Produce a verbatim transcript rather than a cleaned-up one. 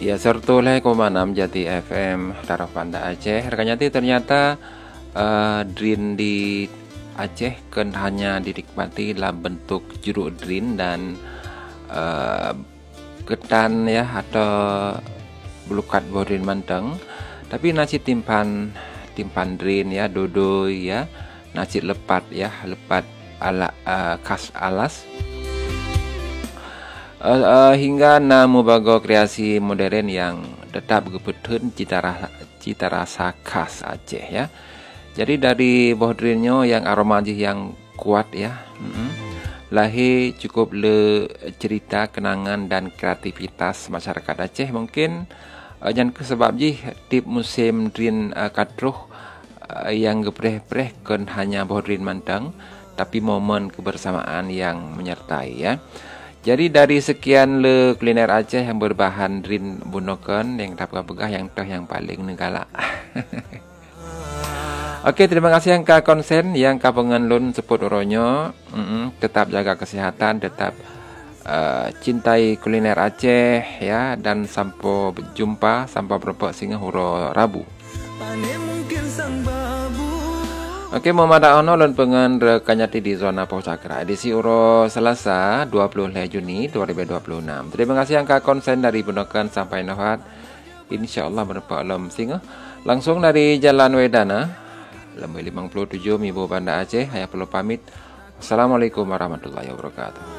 Ya sertuleh koma enam Jati F M Taraf Banda Aceh. Rekan-rekan ternyata uh, Drin di Aceh kan hanya dinikmati dalam bentuk jeruk drin dan uh, ketan ya atau belukat bodrin manteng. Tapi nasi timpan timpan drin ya, dodoi ya, nasi lepat ya, lepat ala uh, khas alas. Uh, uh, hingga namu bago kreasi modern yang tetap gebetun cita rasa, cita rasa khas Aceh ya. Jadi dari bodrinnya yang aroma yang kuat ya. Mm-hmm. Lahir cukup le cerita kenangan dan kreativitas masyarakat Aceh mungkin uh, yang sebab jih tip musim drin uh, kadruh uh, yang gepreh-preh kan hanya bodrin mantang tapi momen kebersamaan yang menyertai ya. Jadi dari sekian le kuliner Aceh yang berbahan drin bunoken yang dapat pegah yang teh yang paling negala. Oke, terima kasih yang ka konsen yang ka pengenlun seput uronyo. Mm-mm, tetap jaga kesehatan, tetap uh, cintai kuliner Aceh ya dan sampai jumpa sampai berapa singa huro Rabu. Oke, Muhammad Ono lon pengen rekanyati di zona Pausakra edisi Uro Selasa dua puluh Juni dua ribu dua puluh enam. Terima kasih yang ka konsen dari Bunokan sampai Nohat. Insyaallah berapa alam singa. Langsung dari Jalan Wedana lembar lima puluh tujuh Mibo Banda Aceh. Saya perlu pamit. Assalamualaikum warahmatullahi wabarakatuh.